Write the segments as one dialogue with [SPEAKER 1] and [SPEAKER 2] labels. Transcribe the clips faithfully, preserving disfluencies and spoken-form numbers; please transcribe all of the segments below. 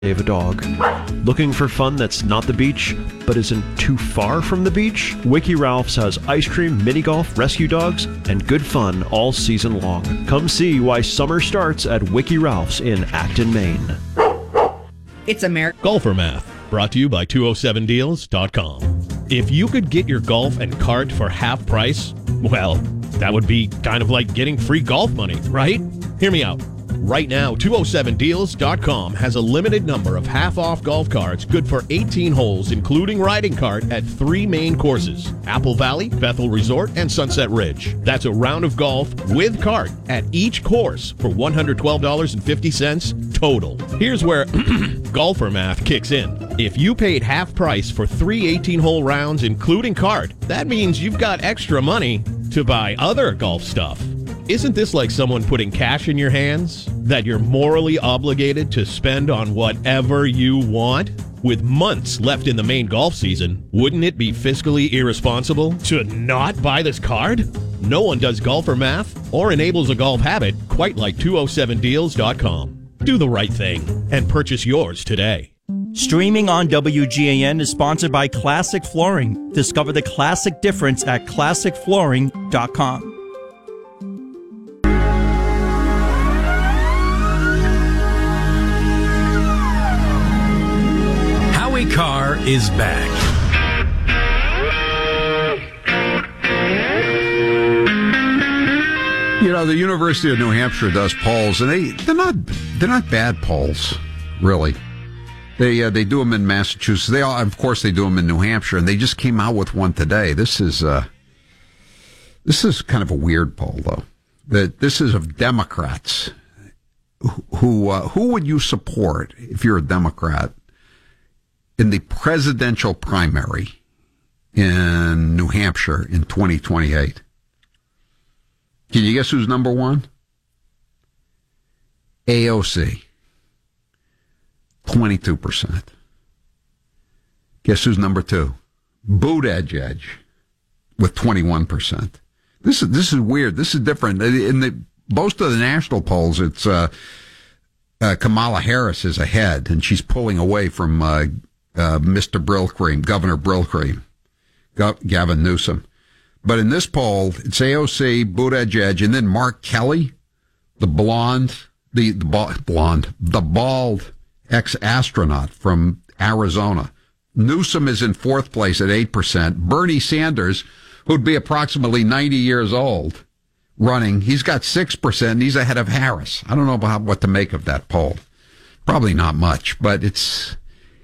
[SPEAKER 1] of a dog. Looking for fun that's not the beach, but isn't too far from the beach? Wiki Ralph's has ice cream, mini golf, rescue dogs, and good fun all season long. Come see why summer starts at Wiki Ralph's in Acton, Maine.
[SPEAKER 2] It's America.
[SPEAKER 3] Golfer Math, brought to you by two oh seven deals dot com. If you could get your golf and cart for half price, well, that would be kind of like getting free golf money, right? Hear me out. Right now, two oh seven deals dot com has a limited number of half-off golf carts good for eighteen holes, including riding cart, at three main courses: Apple Valley, Bethel Resort, and Sunset Ridge. That's a round of golf with cart at each course for one hundred twelve dollars and fifty cents total. Here's where golfer math kicks in. If you paid half price for three eighteen-hole rounds, including cart, that means you've got extra money to buy other golf stuff. Isn't this like someone putting cash in your hands that you're morally obligated to spend on whatever you want? With months left in the main golf season, wouldn't it be fiscally irresponsible to not buy this card? No one does golfer math or enables a golf habit quite like two oh seven deals dot com. Do the right thing and purchase yours today.
[SPEAKER 4] Streaming on W G A N is sponsored by Classic Flooring. Discover the classic difference at classic flooring dot com.
[SPEAKER 5] Howie Carr is back.
[SPEAKER 6] You know, the University of New Hampshire does polls, and they, they're not they're not bad polls, really. They uh, they do them in Massachusetts. They all, of course, they do them in New Hampshire, and they just came out with one today. This is uh, this is kind of a weird poll, though. That this is of Democrats. Who uh, who would you support if you're a Democrat in the presidential primary in New Hampshire in twenty twenty-eight? Can you guess who's number one? A O C. twenty-two percent. Guess who's number two? Buttigieg with twenty-one percent. This is this is weird. This is different. In the most of the national polls, it's uh, uh, Kamala Harris is ahead, and she's pulling away from uh, uh, Mister Brillcream, Governor Brillcream, Go- Gavin Newsom. But in this poll, it's A O C, Buttigieg, and then Mark Kelly, the blonde, the, the ba- blonde, the bald ex-astronaut from Arizona. Newsom is in fourth place at eight percent. Bernie Sanders, who'd be approximately ninety years old, running, he's got six percent, and he's ahead of Harris. I don't know about what to make of that poll. Probably not much, but it's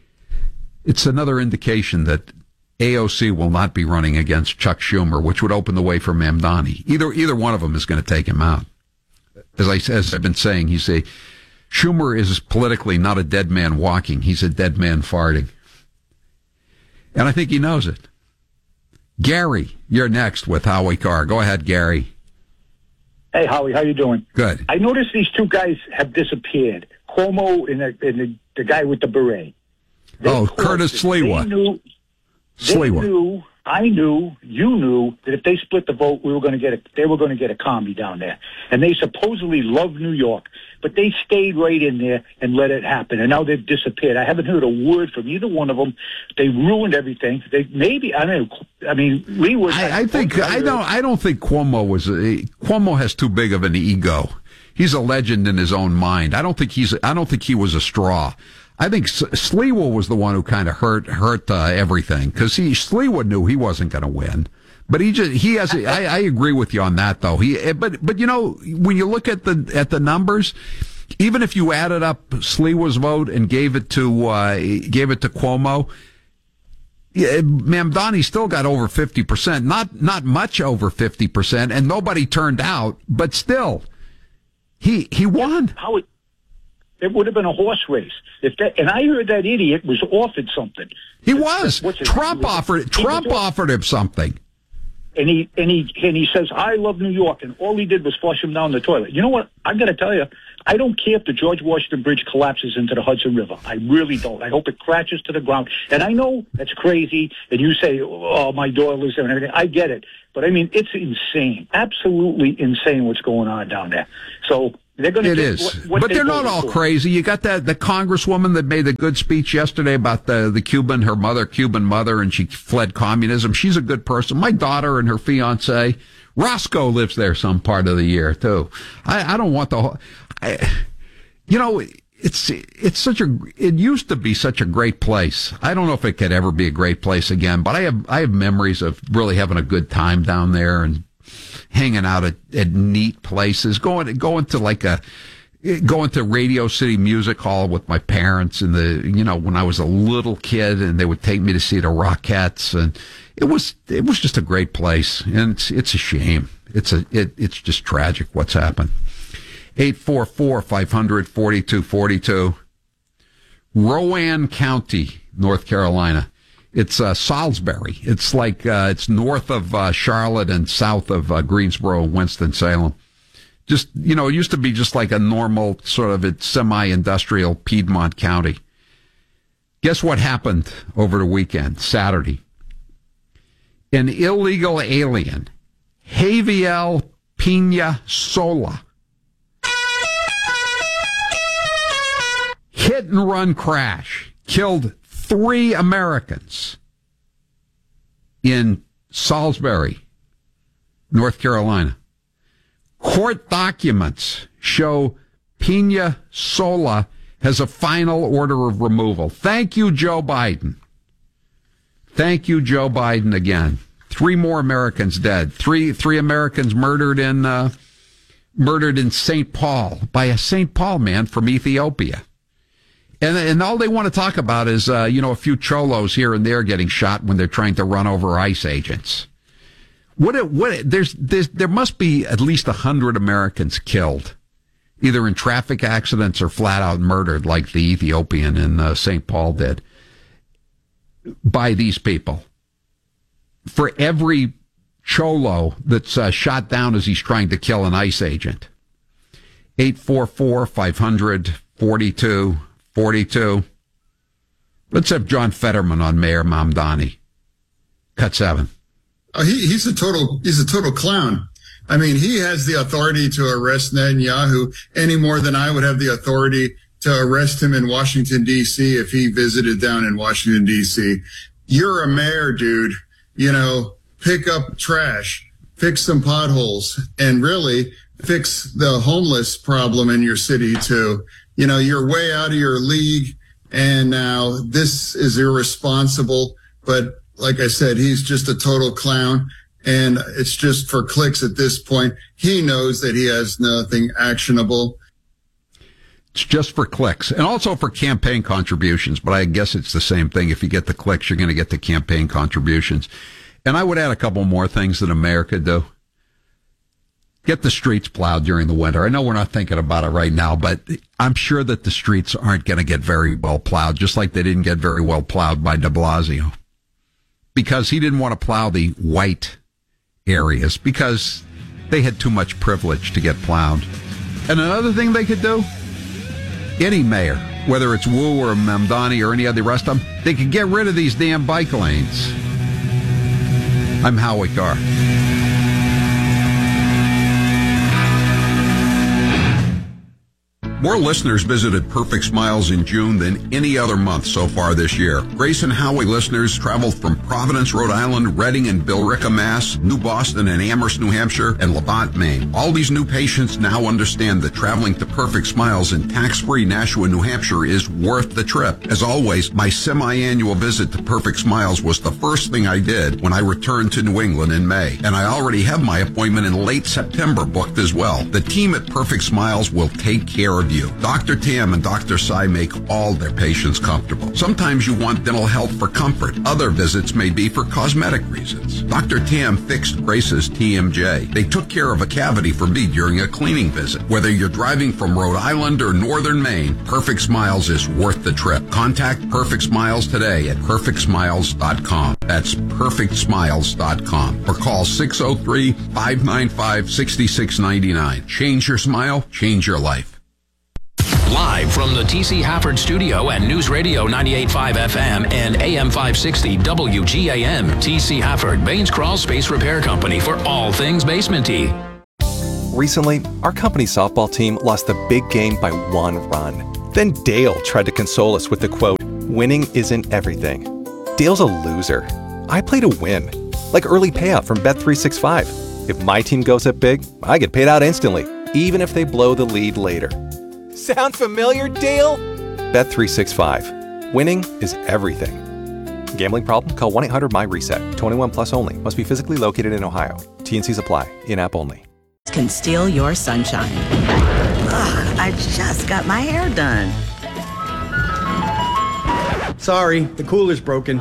[SPEAKER 6] it's another indication that A O C will not be running against Chuck Schumer, which would open the way for Mamdani. Either either one of them is going to take him out. As, I, as I've been saying, he's a, Schumer is politically not a dead man walking. He's a dead man farting. And I think he knows it. Gary, you're next with Howie Carr. Go ahead, Gary.
[SPEAKER 7] Hey, Howie, how you doing?
[SPEAKER 6] Good.
[SPEAKER 7] I noticed these two guys have disappeared. Cuomo and, the, and the, the guy with the beret. They
[SPEAKER 6] oh, Curtis Sliwa.
[SPEAKER 7] They knew, they
[SPEAKER 6] Sliwa.
[SPEAKER 7] knew, I knew, you knew that if they split the vote, we were going to get a, they were going to get a commie down there. And they supposedly love New York, but they stayed right in there and let it happen. And now they've disappeared. I haven't heard a word from either one of them. They ruined everything. They maybe I mean I mean Lee was.
[SPEAKER 6] I, I think I don't. I don't think Cuomo was. A, Cuomo has too big of an ego. He's a legend in his own mind. I don't think he's. I don't think he was a straw. I think Sliwa was the one who kind of hurt hurt uh, everything because he Sliwa knew he wasn't going to win. But he just he has. I, I agree with you on that though. He but but you know when you look at the at the numbers, even if you added up Sliwa's vote and gave it to uh, gave it to Cuomo, yeah, Mamdani still got over fifty percent. Not not much over fifty percent, and nobody turned out. But still, he he won.
[SPEAKER 7] How it, it would have been a horse race if that. And I heard that idiot was offered something.
[SPEAKER 6] He was.
[SPEAKER 7] What's his,
[SPEAKER 6] Trump
[SPEAKER 7] he was,
[SPEAKER 6] offered. Trump offered him something.
[SPEAKER 7] And he and he and he says, "I love New York," and all he did was flush him down the toilet. You know what? I'm going to tell you, I don't care if the George Washington Bridge collapses into the Hudson River. I really don't. I hope it crashes to the ground. And I know that's crazy. And you say, "Oh, my daughter lives there," and everything. I get it, but I mean, it's insane, absolutely insane what's going on down there. So They're going to
[SPEAKER 6] It
[SPEAKER 7] get
[SPEAKER 6] is,
[SPEAKER 7] what, what
[SPEAKER 6] but
[SPEAKER 7] they
[SPEAKER 6] they're not
[SPEAKER 7] voted
[SPEAKER 6] all
[SPEAKER 7] for.
[SPEAKER 6] crazy. You got that the congresswoman that made the good speech yesterday about the the Cuban, her mother, Cuban mother, and she fled communism. She's a good person. My daughter and her fiance Roscoe lives there some part of the year too. I, I don't want the whole. I, you know, it's it's such a. It used to be such a great place. I don't know if it could ever be a great place again, but I have I have memories of really having a good time down there and hanging out at, at neat places, going going to like a going to Radio City Music Hall with my parents and the you know when I was a little kid, and they would take me to see the Rockettes, and it was it was just a great place, and it's, it's a shame. It's a it, it's just tragic what's happened. eight four four, five hundred, forty-two forty-two. Rowan County, North Carolina. It's uh, Salisbury. It's like uh, it's north of uh, Charlotte and south of uh, Greensboro, Winston-Salem. Just, you know, it used to be just like a normal sort of it's semi-industrial Piedmont County. Guess what happened over the weekend, Saturday? An illegal alien, Javier Pina Sola, hit and run crash, killed three Americans in Salisbury, North Carolina. Court documents show Pina Sola has a final order of removal. Thank you, Joe Biden. Thank you, Joe Biden, again. Three more Americans dead. Three three Americans murdered in uh, murdered in Saint Paul by a Saint Paul man from Ethiopia. And and all they want to talk about is, uh, you know, a few cholos here and there getting shot when they're trying to run over ICE agents. What? It, what? It, there's, there's there must be at least a hundred Americans killed, either in traffic accidents or flat out murdered, like the Ethiopian in uh, Saint Paul did, by these people. For every cholo that's uh, shot down as he's trying to kill an ICE agent. eight four four, five hundred, forty-two forty-two. Let's have John Fetterman on Mayor Mamdani. Cut seven.
[SPEAKER 8] Uh, he, he's a total, he's a total clown. I mean, he has the authority to arrest Netanyahu any more than I would have the authority to arrest him in Washington, D C if he visited down in Washington, D C. You're a mayor, dude. You know, pick up trash, fix some potholes, and really fix the homeless problem in your city too. You know, you're way out of your league, and now this is irresponsible. But like I said, he's just a total clown, and it's just for clicks at this point. He knows that he has nothing actionable.
[SPEAKER 6] It's just for clicks, and also for campaign contributions, but I guess it's the same thing. If you get the clicks, you're going to get the campaign contributions. And I would add a couple more things that America do. Get the streets plowed during the winter. I know we're not thinking about it right now, but I'm sure that the streets aren't going to get very well plowed, just like they didn't get very well plowed by de Blasio. Because he didn't want to plow the white areas, because they had too much privilege to get plowed. And another thing they could do, any mayor, whether it's Wu or Mamdani or any of the rest of them, they could get rid of these damn bike lanes. I'm Howie Carr. More listeners visited Perfect Smiles in June than any other month so far this year. Grace and Howie listeners traveled from Providence, Rhode Island, Reading and Billerica, Mass., New Boston and Amherst, New Hampshire, and Levant, Maine. All these new patients now understand that traveling to Perfect Smiles in tax-free Nashua, New Hampshire is worth the trip. As always, my semi-annual visit to Perfect Smiles was the first thing I did when I returned to New England in May. And I already have my appointment in late September booked as well. The team at Perfect Smiles will take care of you. Doctor Tam and Doctor Sai make all their patients comfortable. Sometimes you want dental health for comfort. Other visits may be for cosmetic reasons. Doctor Tam fixed Grace's T M J. They took care of a cavity for me during a cleaning visit. Whether you're driving from Rhode Island or northern Maine, Perfect Smiles is worth the trip. Contact Perfect Smiles today at perfect smiles dot com. That's perfect smiles dot com. Or call six oh three, five nine five, six six nine nine. Change your smile, change your life.
[SPEAKER 5] Live from the T C Hafford studio at News Radio ninety-eight point five F M and A M five sixty W G A M. T C Hafford, Baines Crawl Space Repair Company for all things basement-y.
[SPEAKER 9] Recently, our company's softball team lost the big game by one run. Then Dale tried to console us with the quote, "Winning isn't everything." Dale's a loser. I play to win. Like early payout from Bet three sixty-five. If my team goes up big, I get paid out instantly, even if they blow the lead later. Sound familiar, Dale? Bet three sixty-five. Winning is everything. Gambling problem? Call one eight hundred M Y reset. twenty-one plus only. Must be physically located in Ohio. T and Cs apply. In-app only.
[SPEAKER 10] Can steal your sunshine. Ugh, I just got my hair done.
[SPEAKER 11] Sorry, the cooler's broken.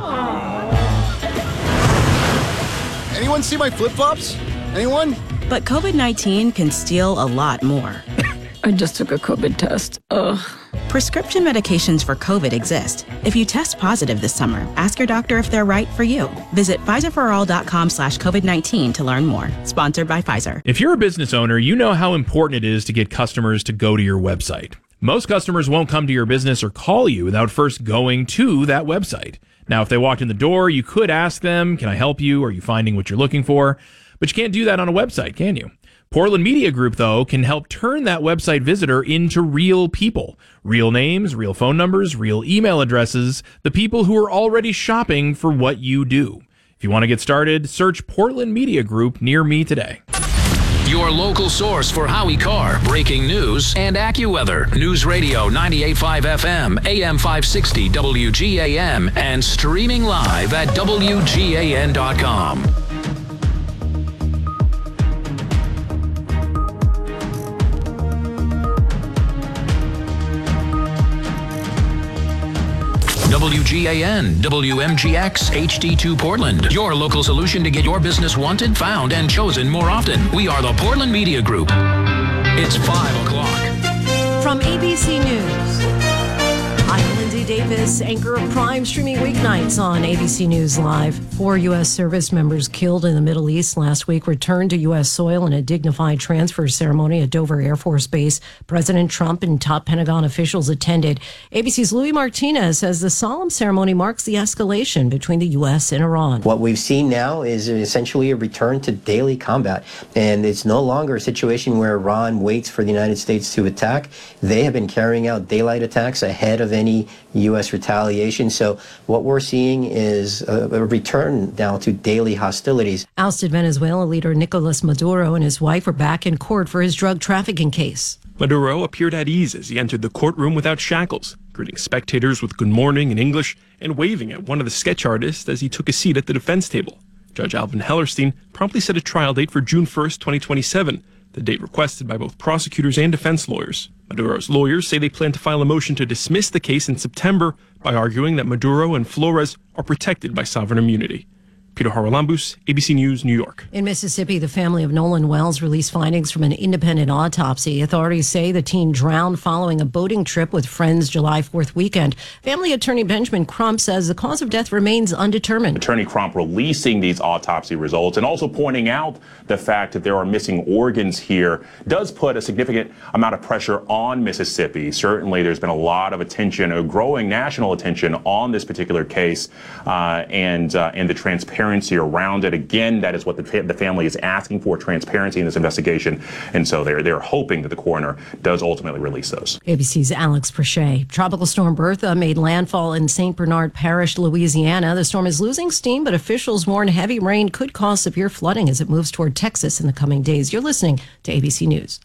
[SPEAKER 11] Anyone see my flip-flops? Anyone?
[SPEAKER 10] But COVID nineteen can steal a lot more.
[SPEAKER 12] I just took a COVID test. Ugh.
[SPEAKER 10] Prescription medications for COVID exist. If you test positive this summer, ask your doctor if they're right for you. Visit Pfizer for all dot com slash COVID nineteen to learn more. Sponsored by Pfizer.
[SPEAKER 13] If you're a business owner, you know how important it is to get customers to go to your website. Most customers won't come to your business or call you without first going to that website. Now, if they walked in the door, you could ask them, can I help you? Are you finding what you're looking for? But you can't do that on a website, can you? Portland Media Group, though, can help turn that website visitor into real people. Real names, real phone numbers, real email addresses, the people who are already shopping for what you do. If you want to get started, search Portland Media Group near me today.
[SPEAKER 5] Your local source for Howie Carr, breaking news, and AccuWeather. News Radio ninety-eight point five F M, A M five sixty W G A M, and streaming live at W G A N dot com. W G A N, W M G X, H D two Portland. Your local solution to get your business wanted, found, and chosen more often. We are the Portland Media Group. It's five o'clock.
[SPEAKER 14] From A B C News, I'm Lindsay Davis, anchor of Prime, streaming weeknights on A B C News Live. Four U S service members killed in the Middle East last week returned to U S soil in a dignified transfer ceremony at Dover Air Force Base. President Trump and top Pentagon officials attended. A B C's Louis Martinez says the solemn ceremony marks the escalation between the U S and Iran.
[SPEAKER 15] What we've seen now is essentially a return to daily combat, and it's no longer a situation where Iran waits for the United States to attack. They have been carrying out daylight attacks ahead of any U S retaliation. So what we're seeing is a, a return now to daily hostilities.
[SPEAKER 14] Ousted Venezuela leader Nicolas Maduro and his wife are back in court for his drug trafficking case.
[SPEAKER 16] Maduro appeared at ease as he entered the courtroom without shackles, greeting spectators with good morning in English and waving at one of the sketch artists as he took a seat at the defense table. Judge Alvin Hellerstein promptly set a trial date for June first, twenty twenty-seven, the date requested by both prosecutors and defense lawyers. Maduro's lawyers say they plan to file a motion to dismiss the case in September by arguing that Maduro and Flores are protected by sovereign immunity. Peter Haralambous, A B C News, New York.
[SPEAKER 14] In Mississippi, the family of Nolan Wells released findings from an independent autopsy. Authorities say the teen drowned following a boating trip with friends July fourth weekend. Family attorney Benjamin Crump says the cause of death remains undetermined.
[SPEAKER 17] Attorney Crump releasing these autopsy results and also pointing out the fact that there are missing organs here does put a significant amount of pressure on Mississippi. Certainly, there's been a lot of attention, a growing national attention on this particular case uh, and uh, and the transparency around it. Again, that is what the, fa- the family is asking for, transparency in this investigation. And so they're, they're hoping that the coroner does ultimately release those.
[SPEAKER 14] A B C's Alex Prochet. Tropical storm Bertha made landfall in Saint Bernard Parish, Louisiana. The storm is losing steam, but officials warn heavy rain could cause severe flooding as it moves toward Texas in the coming days. You're listening to A B C News.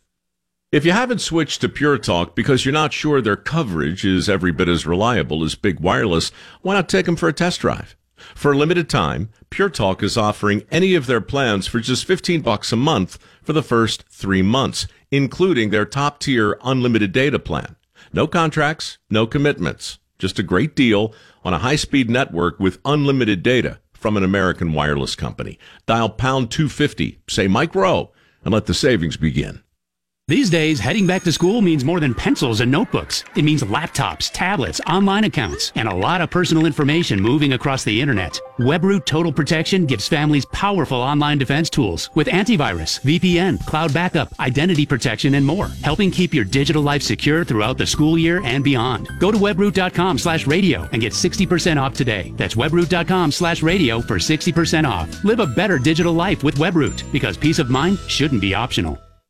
[SPEAKER 18] If you haven't switched to Pure Talk because you're not sure their coverage is every bit as reliable as Big Wireless, why not take them for a test drive? For a limited time, Pure Talk is offering any of their plans for just fifteen bucks a month for the first three months, including their top-tier unlimited data plan. No contracts, no commitments, just a great deal on a high-speed network with unlimited data from an American wireless company. Dial pound two fifty, say Mike Rowe, and let the savings begin.
[SPEAKER 19] These days, heading back to school means more than pencils and notebooks. It means laptops, tablets, online accounts, and a lot of personal information moving across the internet. WebRoot Total Protection gives families powerful online defense tools with antivirus, V P N, cloud backup, identity protection, and more, helping keep your digital life secure throughout the school year and beyond. Go to webroot.com slash radio and get sixty percent off today. That's webroot.com slash radio for sixty percent off. Live a better digital life with WebRoot, because peace of mind shouldn't be optional.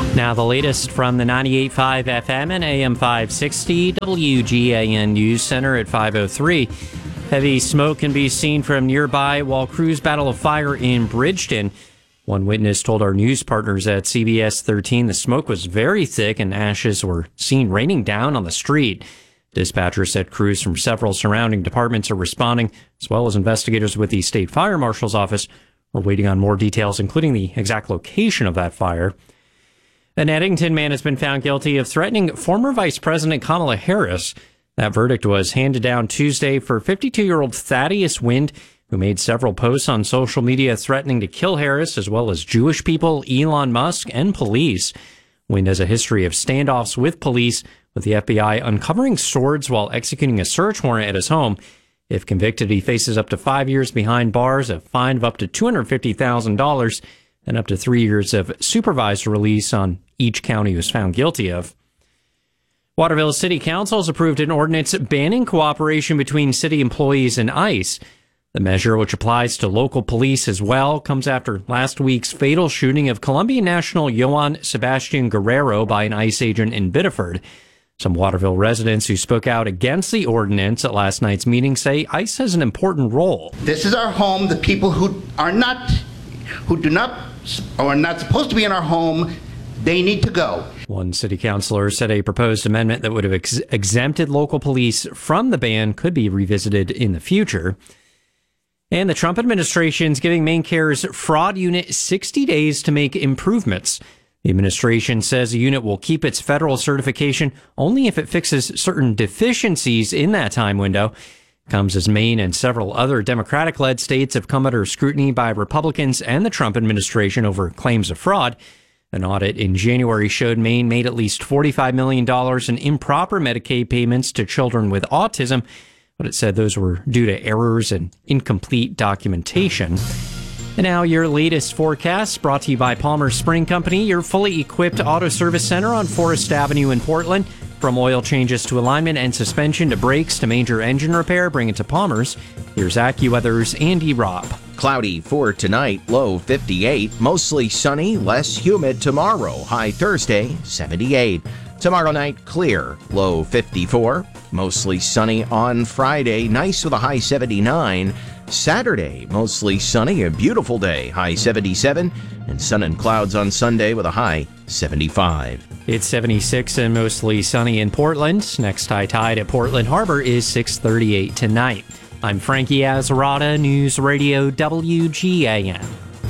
[SPEAKER 20] Now the latest from the ninety-eight point five F M and A M five sixty W G A N News Center at five oh three. Heavy smoke can be seen from nearby while crews battle a fire in Bridgeton. One witness told our news partners at C B S thirteen the smoke was very thick and ashes were seen raining down on the street. Dispatchers said crews from several surrounding departments are responding, as well as investigators with the State Fire Marshal's office are waiting on more details, including the exact location of that fire. An Eddington man has been found guilty of threatening former Vice President Kamala Harris. That verdict was handed down Tuesday for fifty-two-year-old Thaddeus Wind, who made several posts on social media threatening to kill Harris, as well as Jewish people, Elon Musk, and police. Wind has a history of standoffs with police, with the F B I uncovering swords while executing a search warrant at his home. If convicted, he faces up to five years behind bars, a fine of up to two hundred fifty thousand dollars, and up to three years of supervised release on each count he was found guilty of. Waterville City Council has approved an ordinance banning cooperation between city employees and ICE. The measure, which applies to local police as well, comes after last week's fatal shooting of Colombian national Joan Sebastian Guerrero by an ICE agent in Biddeford. Some Waterville residents who spoke out against the ordinance at last night's meeting say ICE has an important role.
[SPEAKER 21] This is our home. The people who are not, who do not, or are not supposed to be in our home, they need to go.
[SPEAKER 20] One city councilor said a proposed amendment that would have ex- exempted local police from the ban could be revisited in the future. And the Trump administration is giving MaineCare's fraud unit sixty days to make improvements. The administration says the unit will keep its federal certification only if it fixes certain deficiencies in that time window. It comes as Maine and several other Democratic-led states have come under scrutiny by Republicans and the Trump administration over claims of fraud. An audit in January showed Maine made at least forty-five million dollars in improper Medicaid payments to children with autism, but it said those were due to errors and incomplete documentation. And now your latest forecast, brought to you by Palmer Spring Company, your fully equipped auto service center on Forest Avenue in Portland. From oil changes to alignment and suspension to brakes to major engine repair, bring it to Palmer's. Here's AccuWeather's Andy Robb.
[SPEAKER 22] Cloudy for tonight, low fifty-eight. Mostly sunny, less humid tomorrow. High Thursday, seventy-eight. Tomorrow night, clear, low fifty-four. Mostly sunny on Friday, nice with a high seventy-nine. Saturday, mostly sunny, a beautiful day, high seventy-seven. And sun and clouds on Sunday with a high seventy-five.
[SPEAKER 20] It's seventy-six and mostly sunny in Portland. Next high tide at Portland Harbor is six thirty-eight tonight. I'm Frankie Azarada, News Radio W G A N.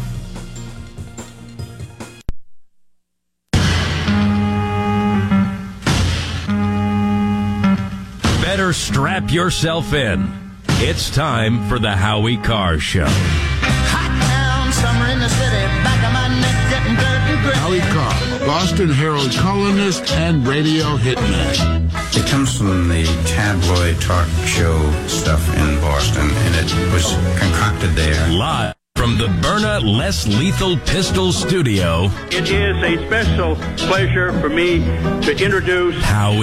[SPEAKER 23] Better strap yourself in. It's time for the Howie Carr Show.
[SPEAKER 24] Hot town, summer in the city, back of my neck getting dirt and grit.
[SPEAKER 25] Howie Carr, Boston Herald columnist and radio hitman.
[SPEAKER 26] It comes from the tabloid talk show stuff in Boston, and it was concocted there.
[SPEAKER 23] Live from the Byrna Less Lethal Pistol Studio.
[SPEAKER 27] It is a special pleasure for me to introduce Howie